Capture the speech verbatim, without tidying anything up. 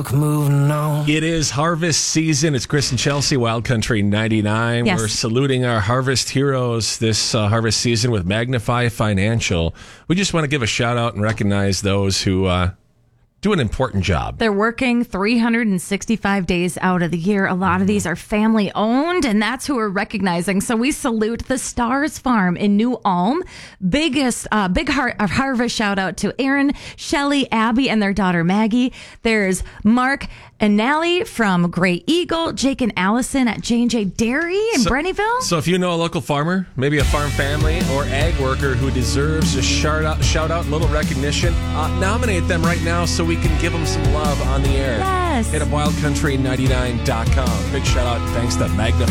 look, moving on. It is harvest season. It's Chris and Chelsea, Wild Country ninety-nine. Yes. We're saluting our harvest heroes this uh, harvest season with Magnify Financial. We just want to give a shout out and recognize those who uh, do an important job. They're working three hundred sixty-five days out of the year. A lot of these are family owned, and that's who we're recognizing. So we salute the Stars Farm in New Ulm. Biggest, uh, big har- harvest shout out to Aaron, Shelley, Abby, and their daughter Maggie. There's Mark and Nally from Grey Eagle, Jake and Allison at J and J Dairy in So- Brennyville. So if you know a local farmer, maybe a farm family or ag worker who deserves a shout out, shout out, little recognition, uh, nominate them right now so we can give them some love on the air. Yes. Hit up wild country ninety-nine dot com. Big shout out. Thanks to Magnify